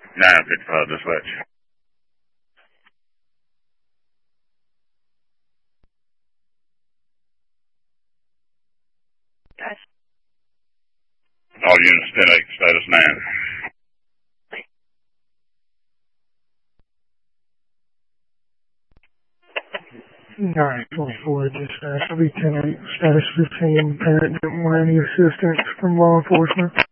955 dispatch. Yes. All units 10-8, status 9. 924 dispatch. I'll be 10-8, status 15. Parent didn't want any assistance from law enforcement.